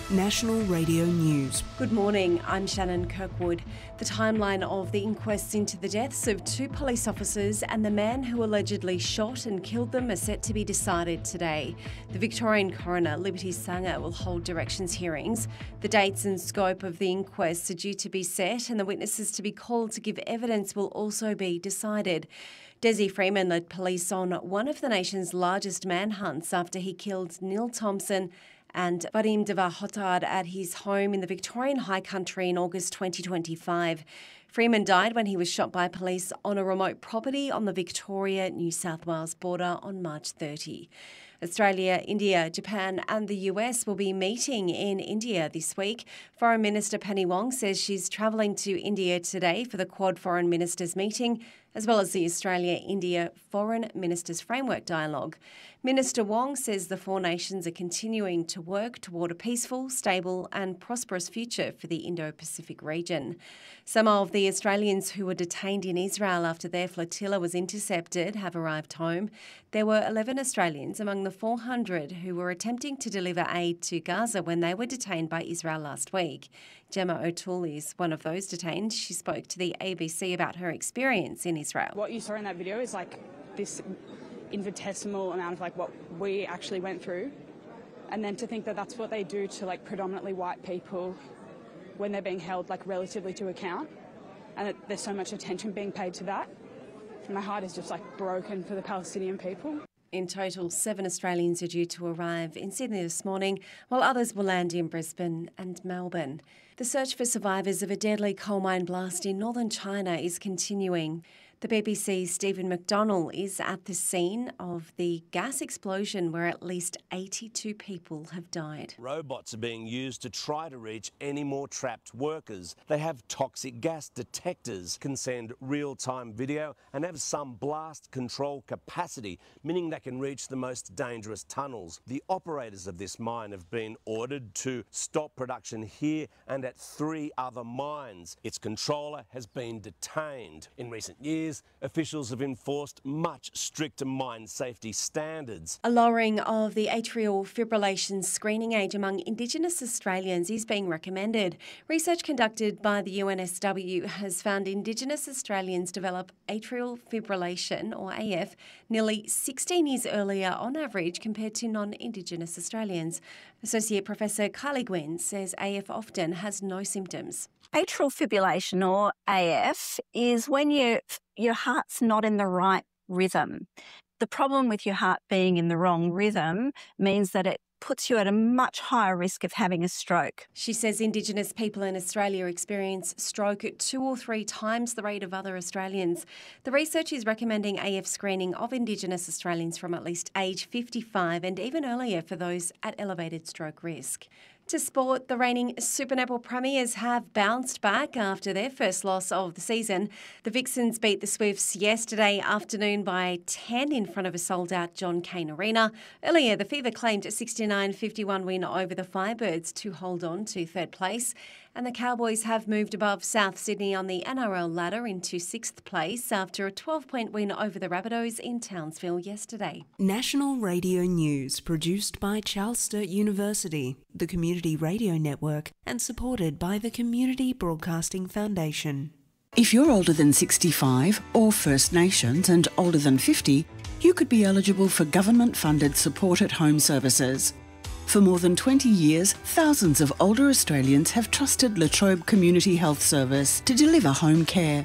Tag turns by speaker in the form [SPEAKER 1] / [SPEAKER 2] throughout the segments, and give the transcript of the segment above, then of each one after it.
[SPEAKER 1] National Radio News.
[SPEAKER 2] Good morning, I'm Shannon Kirkwood. The timeline of the inquests into the deaths of 2 police officers and the man who allegedly shot and killed them are set to be decided today. The Victorian coroner, Liberty Sanger, will hold directions hearings. The dates and scope of the inquests are due to be set, and the witnesses to be called to give evidence will also be decided. Desi Freeman led police on one of the nation's largest manhunts after he killed Neil Thompson and Vadim Deva Hotard at his home in the Victorian High Country in August 2025. Freeman died when he was shot by police on a remote property on the Victoria-New South Wales border on March 30. Australia, India, Japan and the US will be meeting in India this week. Foreign Minister Penny Wong says she's travelling to India today for the Quad Foreign Ministers meeting, as well as the Australia-India Foreign Ministers Framework Dialogue. Minister Wong says the 4 nations are continuing to work toward a peaceful, stable and prosperous future for the Indo-Pacific region. Some of the Australians who were detained in Israel after their flotilla was intercepted have arrived home. There were 11 Australians among the 400 who were attempting to deliver aid to Gaza when they were detained by Israel last week. Gemma O'Toole is one of those detained. She spoke to the ABC about her experience in Israel.
[SPEAKER 3] What you saw in that video is like this infinitesimal amount of like what we actually went through, and then to think that that's what they do to like predominantly white people when they're being held like relatively to account, and that there's so much attention being paid to that. My heart is just like broken for the Palestinian people.
[SPEAKER 2] In total, 7 Australians are due to arrive in Sydney this morning, while others will land in Brisbane and Melbourne. The search for survivors of a deadly coal mine blast in northern China is continuing. The BBC's Stephen McDonnell is at the scene of the gas explosion where at least 82 people have died.
[SPEAKER 4] Robots are being used to try to reach any more trapped workers. They have toxic gas detectors, can send real-time video and have some blast control capacity, meaning they can reach the most dangerous tunnels. The operators of this mine have been ordered to stop production here and at 3 other mines. Its controller has been detained. In recent years, officials have enforced much stricter mine safety standards.
[SPEAKER 2] A lowering of the atrial fibrillation screening age among Indigenous Australians is being recommended. Research conducted by the UNSW has found Indigenous Australians develop atrial fibrillation, or AF, nearly 16 years earlier on average compared to non-Indigenous Australians. Associate Professor Kylie Gwynn says AF often has no symptoms.
[SPEAKER 5] Atrial fibrillation, or AF, is when your heart's not in the right rhythm. The problem with your heart being in the wrong rhythm means that it puts you at a much higher risk of having a stroke.
[SPEAKER 2] She says Indigenous people in Australia experience stroke at 2 or 3 times the rate of other Australians. The research is recommending AF screening of Indigenous Australians from at least age 55 and even earlier for those at elevated stroke risk. To sport, the reigning Super Netball premiers have bounced back after their first loss of the season. The Vixens beat the Swifts yesterday afternoon by 10 in front of a sold-out John Cain Arena. Earlier, the Fever claimed a 69-51 win over the Firebirds to hold on to 3rd place. And the Cowboys have moved above South Sydney on the NRL ladder into 6th place after a 12-point win over the Rabbitohs in Townsville yesterday.
[SPEAKER 1] National Radio News, produced by Charles Sturt University, the Community Radio Network, and supported by the Community Broadcasting Foundation.
[SPEAKER 6] If you're older than 65 or First Nations and older than 50, you could be eligible for government-funded support at home services. For more than 20 years, thousands of older Australians have trusted La Trobe Community Health Service to deliver home care.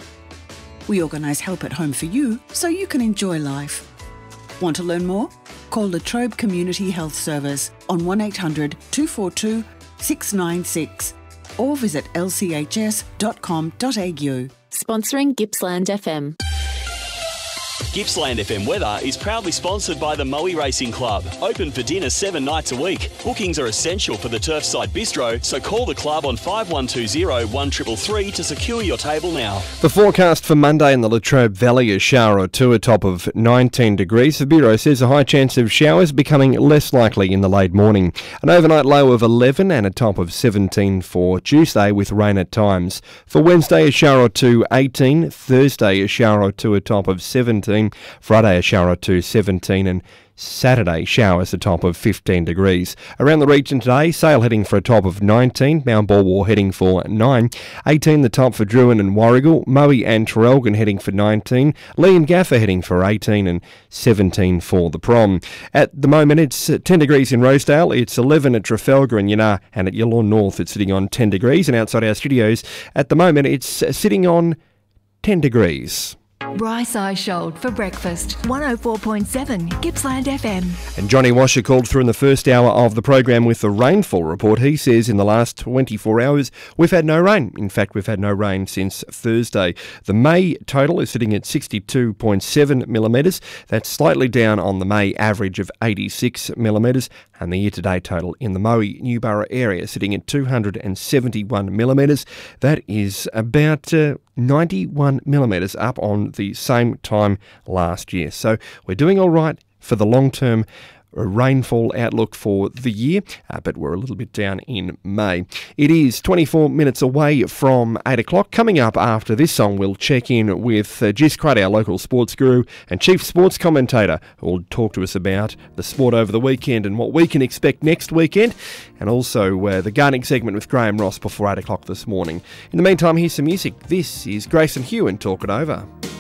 [SPEAKER 6] We organise help at home for you so you can enjoy life. Want to learn more? Call La Trobe Community Health Service on 1800 242 696 or visit lchs.com.au.
[SPEAKER 7] Sponsoring Gippsland FM.
[SPEAKER 8] Gippsland FM weather is proudly sponsored by the Moe Racing Club. Open for dinner 7 nights a week. Bookings are essential for the Turfside Bistro, so call the club on 5120 1333 to secure your table now.
[SPEAKER 9] The forecast for Monday in the Latrobe Valley, a shower or two, a top of 19 degrees. The Bureau says a high chance of showers becoming less likely in the late morning. An overnight low of 11 and a top of 17 for Tuesday with rain at times. For Wednesday, a shower or two, 18. Thursday, a shower or two, a top of 17. 14. Friday, a shower or two, 17, and Saturday, showers, a top of 15 degrees. Around the region today, Sale heading for a top of 19, Mount Balwar heading for 9, 18 the top for Druin and Warragul, Moe and Traralgon heading for 19, Lee and Gaffer heading for 18 and 17 for the Prom. At the moment, it's 10 degrees in Rosedale, it's 11 at Trafalgar and Yannar, and at Yallourn North it's sitting on 10 degrees, and outside our studios at the moment it's sitting on 10 degrees.
[SPEAKER 10] Bryce Eishold for breakfast. 104.7 Gippsland FM.
[SPEAKER 9] And Johnny Washer called through in the first hour of the program with the rainfall report. He says in the last 24 hours we've had no rain. In fact, we've had no rain since Thursday. The May total is sitting at 62.7 millimetres. That's slightly down on the May average of 86 millimetres. And the year-to-date total in the Moe Newborough area sitting at 271 millimetres. That is about 91 millimetres up on the same time last year. So we're doing all right for the long-term rainfall outlook for the year, but we're a little bit down in May. It is 24 minutes away from 8 o'clock. Coming up after this song, we'll check in with Gis Crud, our local sports guru and chief sports commentator, who will talk to us about the sport over the weekend and what we can expect next weekend, and also the gardening segment with Graham Ross before 8 o'clock this morning. In the meantime, here's some music. This is Grayson Hugh and Talk It Over.